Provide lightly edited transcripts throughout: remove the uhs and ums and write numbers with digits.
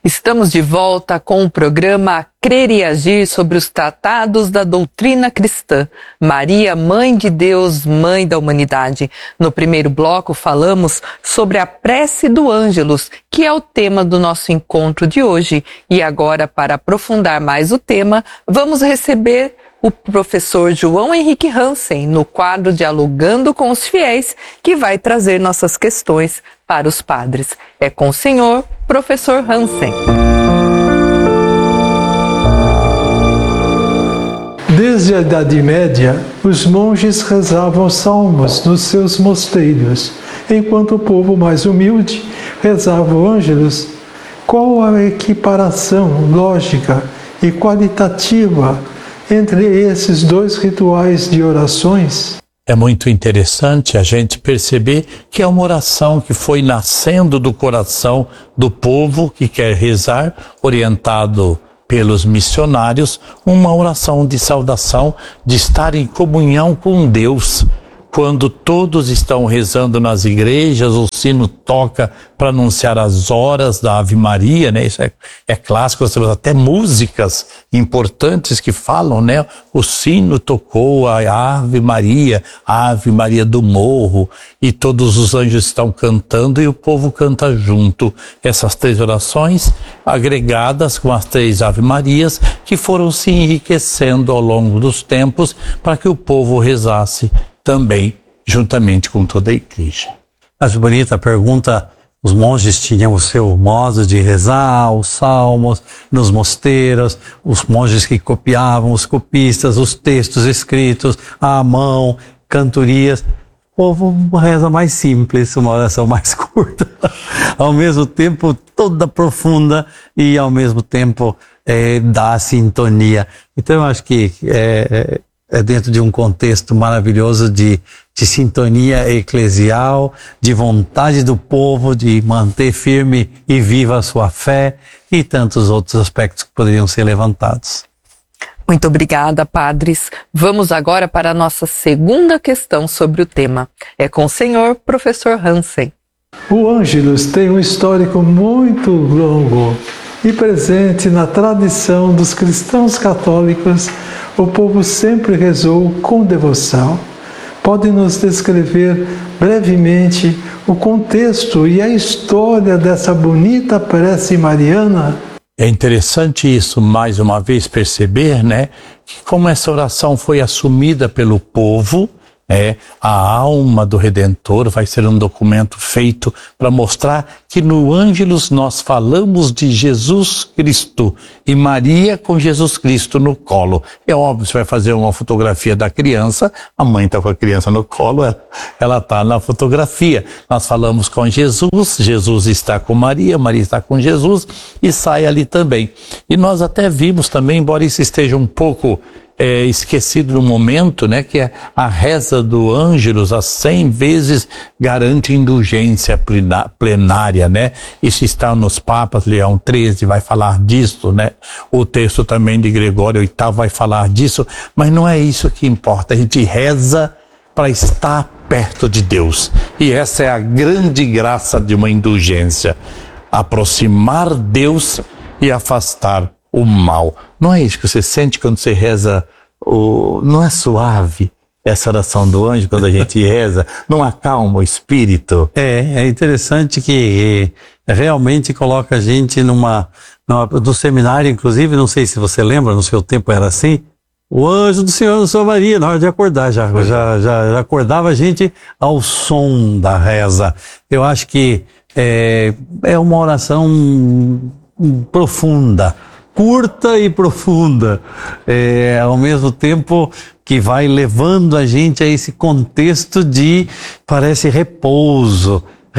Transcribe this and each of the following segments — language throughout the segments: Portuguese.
Estamos de volta com o programa Crer e Agir sobre os tratados da doutrina cristã. Maria, Mãe de Deus, Mãe da Humanidade. No primeiro bloco falamos sobre a prece do Ângelus, que é o tema do nosso encontro de hoje. E agora, para aprofundar mais o tema, vamos receber o professor João Henrique Hansen no quadro Dialogando com os Fiéis, que vai trazer nossas questões para os padres. É com o senhor, professor Hansen. Desde a Idade Média, os monges rezavam salmos nos seus mosteiros, enquanto o povo mais humilde rezava o Ângelus. Qual a equiparação lógica e qualitativa entre esses dois rituais de orações? É muito interessante a gente perceber que é uma oração que foi nascendo do coração do povo que quer rezar, orientado pelos missionários, uma oração de saudação, de estar em comunhão com Deus. Quando todos estão rezando nas igrejas, o sino toca para anunciar as horas da Ave Maria, né? Isso é clássico, nós temos até músicas importantes que falam, né? O sino tocou a Ave Maria do Morro, e todos os anjos estão cantando e o povo canta junto. Essas três orações, agregadas com as três Ave Marias, que foram se enriquecendo ao longo dos tempos para que o povo rezasse também, juntamente com toda a igreja. Acho bonita a pergunta. Os monges tinham o seu modo de rezar, os salmos, nos mosteiros, os monges que copiavam, os copistas, os textos escritos à mão, cantorias. O povo uma reza mais simples, uma oração mais curta, ao mesmo tempo toda profunda e ao mesmo tempo dá sintonia. Então eu acho que é dentro de um contexto maravilhoso de sintonia eclesial, de vontade do povo de manter firme e viva a sua fé e tantos outros aspectos que poderiam ser levantados. Muito obrigada, padres. Vamos agora para a nossa segunda questão sobre o tema. É com o senhor, professor Hansen. O Ângelus tem um histórico muito longo e presente na tradição dos cristãos católicos. O povo sempre rezou com devoção. Pode nos descrever brevemente o contexto e a história dessa bonita prece mariana? É interessante isso, mais uma vez, perceber, né, que como essa oração foi assumida pelo povo, a alma do Redentor vai ser um documento feito para mostrar que no Ângelus nós falamos de Jesus Cristo e Maria com Jesus Cristo no colo. É óbvio, você vai fazer uma fotografia da criança, a mãe está com a criança no colo, ela está na fotografia. Nós falamos com Jesus, Jesus está com Maria, Maria está com Jesus e sai ali também. E nós até vimos também, embora isso esteja um pouco esquecido no momento, né, que a reza do Ângelus, as 100 vezes garante indulgência plenária, né? Isso está nos Papas, Leão XIII vai falar disso, né? O texto também de Gregório VIII vai falar disso, mas não é isso que importa. A gente reza para estar perto de Deus, e essa é a grande graça de uma indulgência, aproximar Deus e afastar o mal. Não é isso que você sente quando você reza? Não é suave essa oração do anjo quando a gente reza? Não acalma o espírito? É interessante que realmente coloca a gente do seminário, inclusive, não sei se você lembra, no seu tempo era assim, o anjo do Senhor na sua Maria, na hora de acordar, já acordava a gente ao som da reza. Eu acho que é uma oração profunda, curta e profunda, ao mesmo tempo que vai levando a gente a esse contexto de, parece, repouso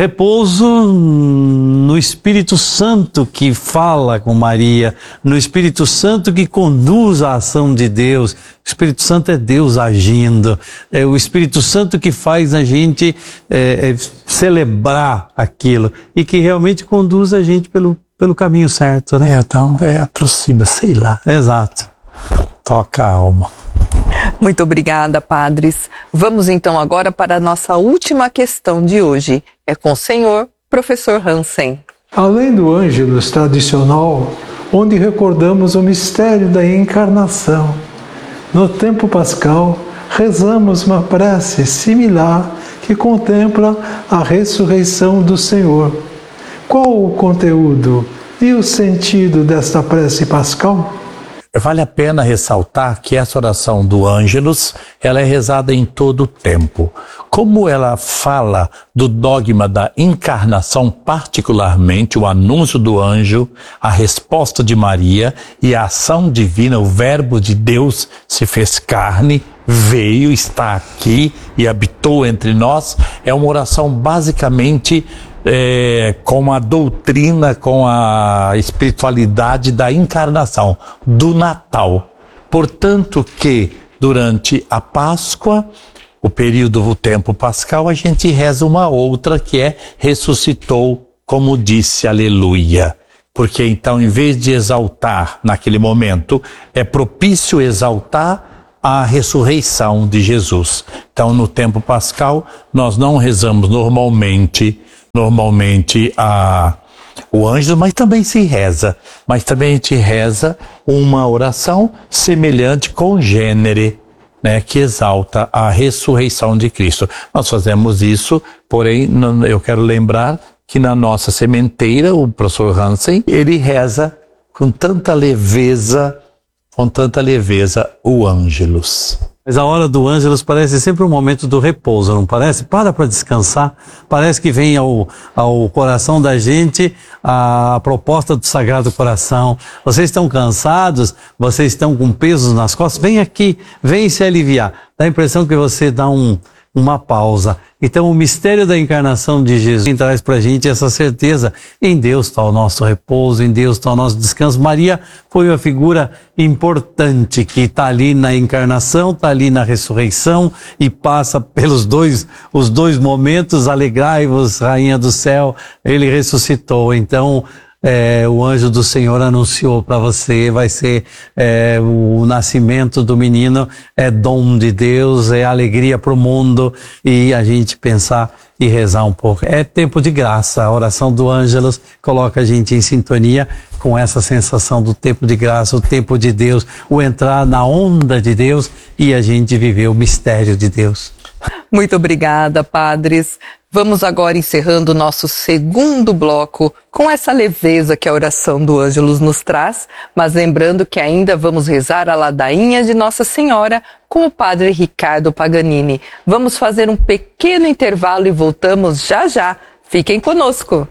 no Espírito Santo que fala com Maria, no Espírito Santo que conduz a ação de Deus. O Espírito Santo é Deus agindo, é o Espírito Santo que faz a gente celebrar aquilo e que realmente conduz a gente pelo caminho certo, né? Então, aproxima, sei lá. Exato. Toca a alma. Muito obrigada, padres. Vamos então agora para a nossa última questão de hoje. É com o senhor, professor Hansen. Além do Ângelus tradicional, onde recordamos o mistério da encarnação, no tempo pascal, rezamos uma prece similar que contempla a ressurreição do Senhor. Qual o conteúdo e o sentido desta prece pascal? Vale a pena ressaltar que essa oração do Ângelus, ela é rezada em todo o tempo. Como ela fala do dogma da encarnação, particularmente o anúncio do anjo, a resposta de Maria e a ação divina, o verbo de Deus se fez carne, veio, está aqui e habitou entre nós, é uma oração basicamente com a doutrina, com a espiritualidade da encarnação, do Natal. Portanto que durante a Páscoa, o tempo pascal, a gente reza uma outra que é ressuscitou, como disse, aleluia. Porque então, em vez de exaltar naquele momento, é propício exaltar a ressurreição de Jesus. Então, no tempo pascal, nós não rezamos normalmente o anjo, mas também se reza. Mas também a gente reza uma oração semelhante congênere, né, que exalta a ressurreição de Cristo. Nós fazemos isso, porém, eu quero lembrar que na nossa sementeira, o professor Hansen, ele reza com tanta leveza o Ângelus. Mas a hora do Ângelus parece sempre um momento do repouso, não parece? Para descansar. Parece que vem ao coração da gente a proposta do Sagrado Coração. Vocês estão cansados? Vocês estão com pesos nas costas? Vem aqui, vem se aliviar. Dá a impressão que você dá uma pausa. Então, o mistério da encarnação de Jesus traz para a gente essa certeza. Em Deus está o nosso repouso, em Deus está o nosso descanso. Maria foi uma figura importante que está ali na encarnação, está ali na ressurreição e passa pelos os dois momentos. Alegrai-vos, Rainha do Céu, ele ressuscitou. Então, o anjo do Senhor anunciou para você, vai ser o nascimento do menino, é dom de Deus, é alegria para o mundo, e a gente pensar e rezar um pouco. É tempo de graça, a oração do Ângelus coloca a gente em sintonia com essa sensação do tempo de graça, o tempo de Deus, o entrar na onda de Deus e a gente viver o mistério de Deus. Muito obrigada, padres. Vamos agora encerrando o nosso segundo bloco com essa leveza que a oração do Ângelus nos traz, mas lembrando que ainda vamos rezar a ladainha de Nossa Senhora com o padre Ricardo Paganini. Vamos fazer um pequeno intervalo e voltamos já já. Fiquem conosco!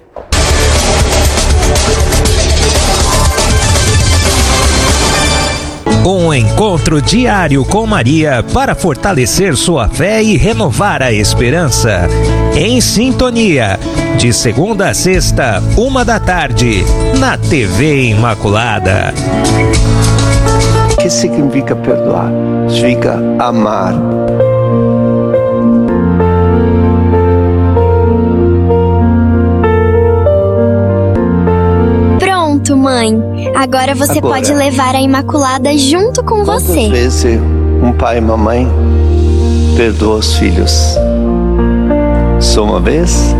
Um encontro diário com Maria para fortalecer sua fé e renovar a esperança. Em sintonia, de segunda a sexta, 13h, na TV Imaculada. O que significa perdoar? Significa amar. Pronto, mãe. Agora você pode levar a Imaculada junto com você. Quantas vezes um pai e uma mãe perdoam os filhos? Só uma vez?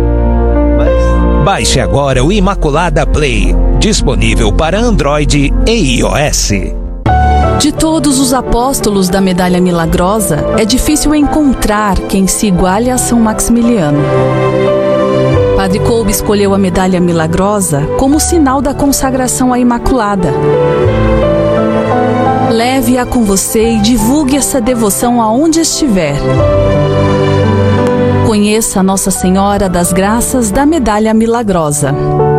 Baixe agora o Imaculada Play, disponível para Android e iOS. De todos os apóstolos da Medalha Milagrosa, é difícil encontrar quem se iguale a São Maximiliano. Padre Kolbe escolheu a Medalha Milagrosa como sinal da consagração à Imaculada. Leve-a com você e divulgue essa devoção aonde estiver. Conheça a Nossa Senhora das Graças da Medalha Milagrosa.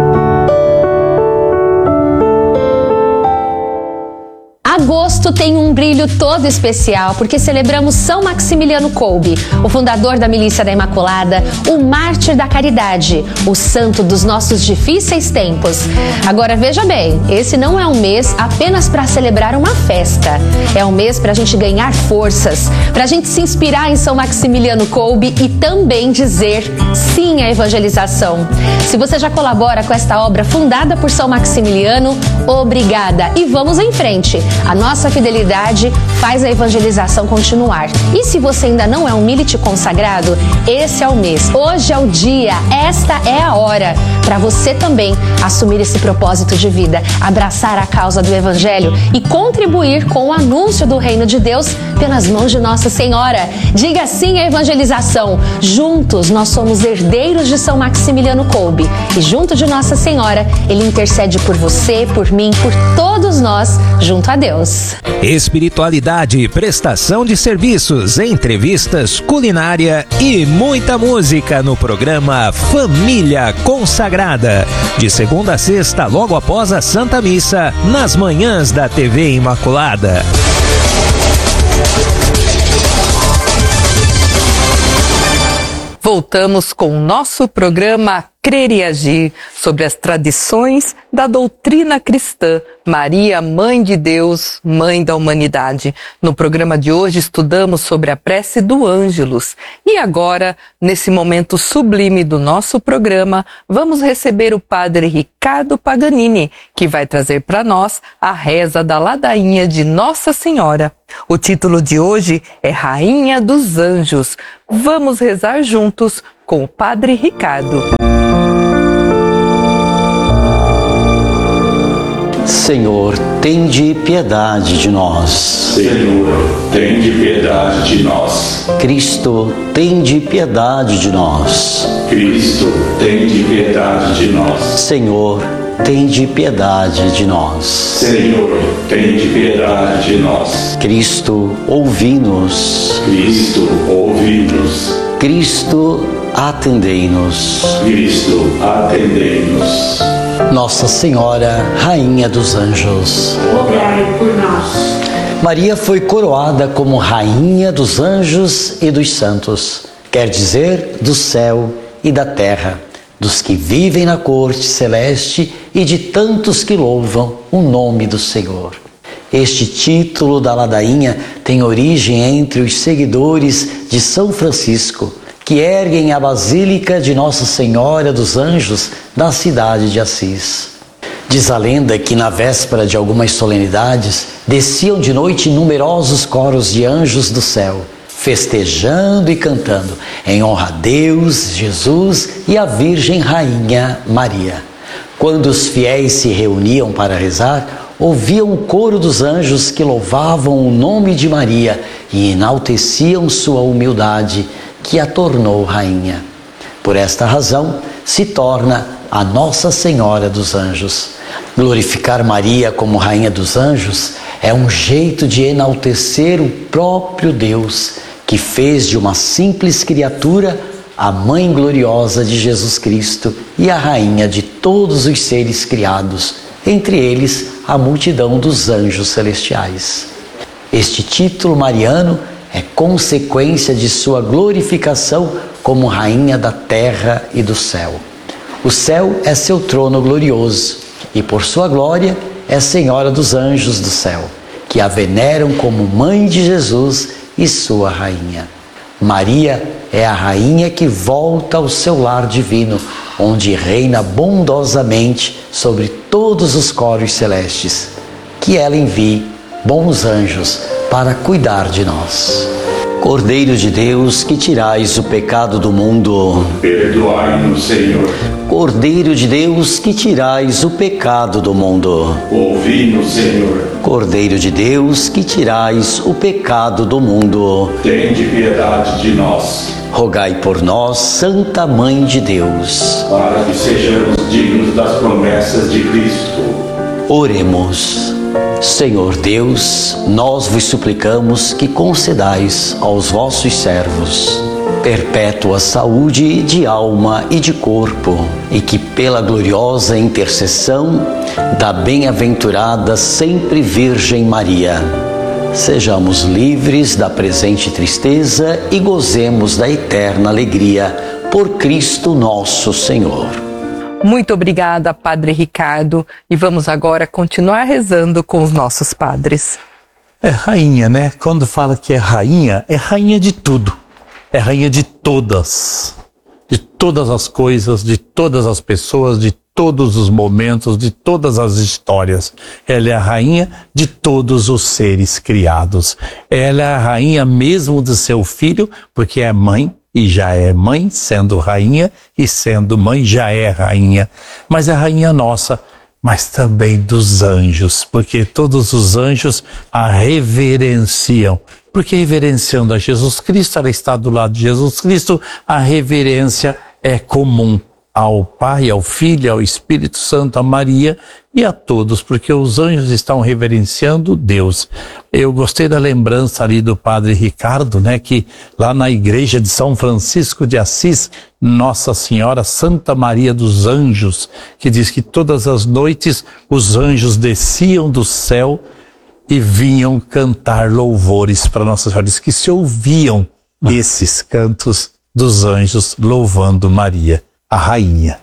Agosto tem um brilho todo especial porque celebramos São Maximiliano Kolbe, o fundador da Milícia da Imaculada, o mártir da caridade, o santo dos nossos difíceis tempos. Agora veja bem, esse não é um mês apenas para celebrar uma festa, é um mês para a gente ganhar forças, para a gente se inspirar em São Maximiliano Kolbe e também dizer sim à evangelização. Se você já colabora com esta obra fundada por São Maximiliano, obrigada e vamos em frente. A nossa fidelidade faz a evangelização continuar. E se você ainda não é um milite consagrado, esse é o mês, hoje é o dia, esta é a hora para você também assumir esse propósito de vida, abraçar a causa do Evangelho e contribuir com o anúncio do Reino de Deus pelas mãos de Nossa Senhora. Diga sim à evangelização. Juntos nós somos herdeiros de São Maximiliano Kolbe e junto de Nossa Senhora, Ele intercede por você, por mim, por todos nós, junto a Deus. Espiritualidade, prestação de serviços, entrevistas, culinária e muita música no programa Família Consagrada. De segunda a sexta, logo após a Santa Missa, nas manhãs da TV Imaculada. Voltamos com o nosso programa Crer e Agir, sobre as tradições da doutrina cristã, Maria, Mãe de Deus, Mãe da Humanidade. No programa de hoje estudamos sobre a prece do Ângelus. E agora, nesse momento sublime do nosso programa, vamos receber o Padre Ricardo Paganini, que vai trazer para nós a reza da ladainha de Nossa Senhora. O título de hoje é Rainha dos Anjos. Vamos rezar juntos com o Padre Ricardo. Senhor, tende piedade de nós. Senhor, tende piedade de nós. Cristo, tende piedade de nós. Cristo, tende piedade de nós. Senhor, tende piedade de nós. Senhor, tende piedade de nós. Cristo, ouvi-nos. Cristo, ouvi-nos. Cristo, atendei-nos. Cristo, atendei-nos. Nossa Senhora, Rainha dos Anjos, rogai por nós. Maria foi coroada como Rainha dos Anjos e dos Santos, quer dizer, do céu e da terra, dos que vivem na corte celeste e de tantos que louvam o nome do Senhor. Este título da ladainha tem origem entre os seguidores de São Francisco, que erguem a Basílica de Nossa Senhora dos Anjos na cidade de Assis. Diz a lenda que na véspera de algumas solenidades desciam de noite numerosos coros de anjos do céu, festejando e cantando em honra a Deus, Jesus e a Virgem Rainha Maria. Quando os fiéis se reuniam para rezar, ouviam o coro dos anjos que louvavam o nome de Maria e enalteciam sua humildade, que a tornou rainha. Por esta razão, se torna a Nossa Senhora dos Anjos. Glorificar Maria como Rainha dos Anjos é um jeito de enaltecer o próprio Deus, que fez de uma simples criatura a Mãe gloriosa de Jesus Cristo e a Rainha de todos os seres criados, entre eles a multidão dos anjos celestiais. Este título mariano é consequência de sua glorificação como Rainha da terra e do céu. O céu é seu trono glorioso e, por sua glória, é Senhora dos anjos do céu, que a veneram como Mãe de Jesus e sua Rainha. Maria é a Rainha que volta ao seu lar divino, onde reina bondosamente sobre todos os coros celestes. Que ela envie bons anjos para cuidar de nós. Cordeiro de Deus, que tirais o pecado do mundo, perdoai-nos, Senhor. Cordeiro de Deus, que tirais o pecado do mundo, ouvi-nos, Senhor. Cordeiro de Deus, que tirais o pecado do mundo, tende piedade de nós. Rogai por nós, Santa Mãe de Deus, para que sejamos dignos das promessas de Cristo. Oremos. Senhor Deus, nós vos suplicamos que concedais aos vossos servos perpétua saúde de alma e de corpo, e que pela gloriosa intercessão da bem-aventurada sempre Virgem Maria, sejamos livres da presente tristeza e gozemos da eterna alegria por Cristo nosso Senhor. Muito obrigada, Padre Ricardo. E vamos agora continuar rezando com os nossos padres. É rainha, né? Quando fala que é rainha de tudo. É rainha de todas. De todas as coisas, de todas as pessoas, de todos os momentos, de todas as histórias. Ela é a rainha de todos os seres criados. Ela é a rainha mesmo do seu filho, porque é mãe e já é mãe, sendo rainha, e sendo mãe já é rainha. Mas é a rainha nossa, mas também dos anjos, porque todos os anjos a reverenciam. Porque reverenciando a Jesus Cristo, ela está do lado de Jesus Cristo, a reverência é comum ao Pai, ao Filho, ao Espírito Santo, a Maria e a todos, porque os anjos estão reverenciando Deus. Eu gostei da lembrança ali do Padre Ricardo, né, que lá na igreja de São Francisco de Assis, Nossa Senhora Santa Maria dos Anjos, que diz que todas as noites os anjos desciam do céu e vinham cantar louvores para Nossa Senhora. Diz que se ouviam esses cantos dos anjos louvando Maria, a rainha.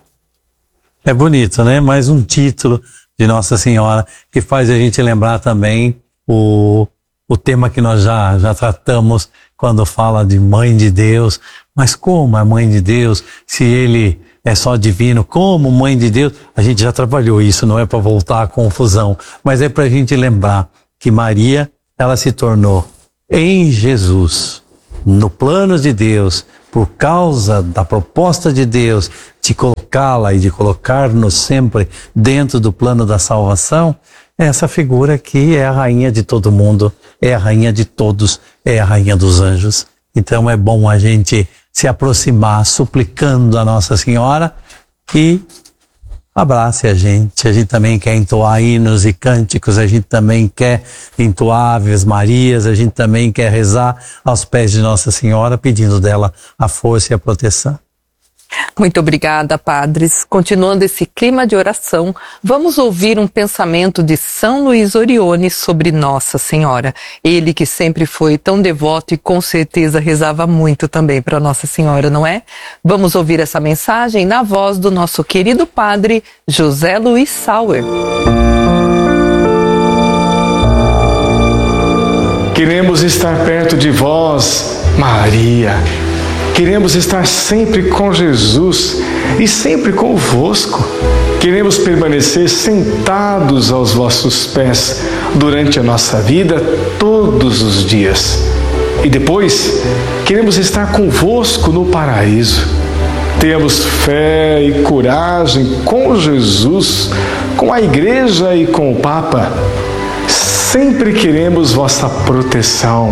É bonito, né? Mais um título de Nossa Senhora que faz a gente lembrar também o tema que nós já tratamos quando fala de Mãe de Deus. Mas como é Mãe de Deus? Se ele é só divino, como Mãe de Deus? A gente já trabalhou isso, não é para voltar à confusão, mas é para a gente lembrar que Maria, ela se tornou em Jesus, no plano de Deus, por causa da proposta de Deus de colocá-la e de colocar-nos sempre dentro do plano da salvação, essa figura que é a rainha de todo mundo, é a rainha de todos, é a rainha dos anjos. Então é bom a gente se aproximar suplicando a Nossa Senhora que abrace a gente também quer entoar hinos e cânticos, a gente também quer entoar Aves Marias, a gente também quer rezar aos pés de Nossa Senhora, pedindo dela a força e a proteção. Muito obrigada, padres. Continuando esse clima de oração, vamos ouvir um pensamento de São Luís Orione sobre Nossa Senhora. Ele que sempre foi tão devoto e com certeza rezava muito também para Nossa Senhora, não é? Vamos ouvir essa mensagem na voz do nosso querido padre José Luiz Sauer. Queremos estar perto de vós, Maria. Queremos estar sempre com Jesus e sempre convosco. Queremos permanecer sentados aos vossos pés durante a nossa vida, todos os dias. E depois, queremos estar convosco no paraíso. Temos fé e coragem com Jesus, com a Igreja e com o Papa. Sempre queremos vossa proteção.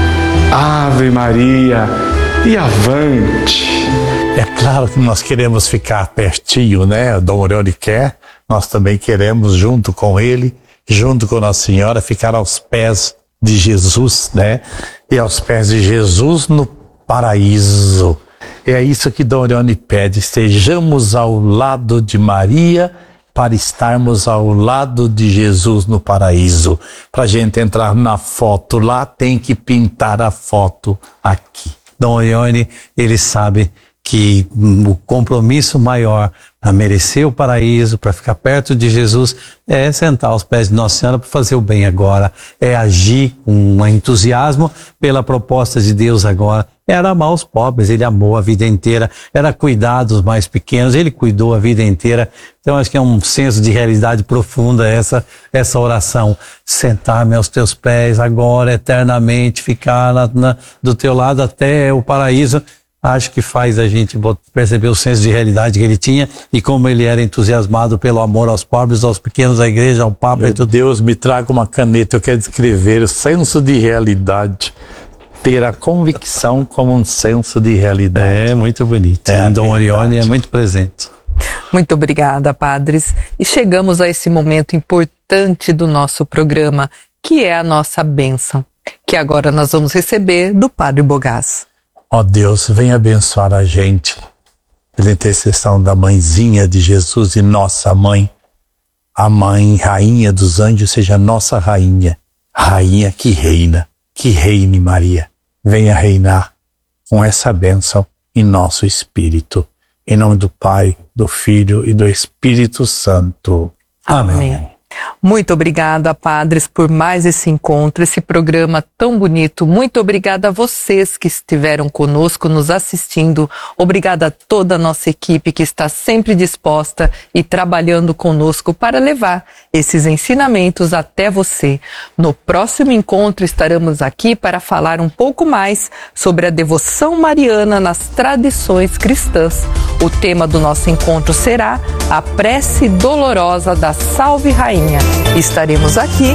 Ave Maria e avante. É claro que nós queremos ficar pertinho, né? O Dom Orione quer, nós também queremos, junto com ele, junto com Nossa Senhora, ficar aos pés de Jesus, né? E aos pés de Jesus no paraíso. É isso que Dom Orione pede, estejamos ao lado de Maria para estarmos ao lado de Jesus no paraíso. Para a gente entrar na foto lá, tem que pintar a foto aqui. Dom Orione, ele sabe que o compromisso maior para merecer o paraíso, para ficar perto de Jesus, é sentar aos pés de Nossa Senhora para fazer o bem agora, é agir com um entusiasmo pela proposta de Deus agora. Era amar os pobres, ele amou a vida inteira, era cuidar dos mais pequenos, ele cuidou a vida inteira. Então acho que é um senso de realidade profunda essa oração. Sentar-me aos teus pés agora, eternamente, ficar do teu lado até o paraíso. Acho que faz a gente perceber o senso de realidade que ele tinha e como ele era entusiasmado pelo amor aos pobres, aos pequenos, à igreja, ao Papa. Meu e tudo. Deus, me traga uma caneta, eu quero descrever o senso de realidade. Ter a convicção como um senso de realidade. É muito bonito. Dom Orione é muito presente. Muito obrigada, padres. E chegamos a esse momento importante do nosso programa, que é a nossa bênção, que agora nós vamos receber do Padre Bogás. Ó Deus, vem abençoar a gente pela intercessão da mãezinha de Jesus e nossa mãe. A mãe, rainha dos anjos, seja nossa rainha. Rainha que reina. Que reine Maria, venha reinar com essa bênção em nosso espírito. Em nome do Pai, do Filho e do Espírito Santo. Amém. Muito obrigada, padres, por mais esse encontro, esse programa tão bonito. Muito obrigada a vocês que estiveram conosco, nos assistindo. Obrigada a toda a nossa equipe que está sempre disposta e trabalhando conosco para levar esses ensinamentos até você. No próximo encontro estaremos aqui para falar um pouco mais sobre a devoção mariana nas tradições cristãs. O tema do nosso encontro será a prece dolorosa da Salve Rainha. Estaremos aqui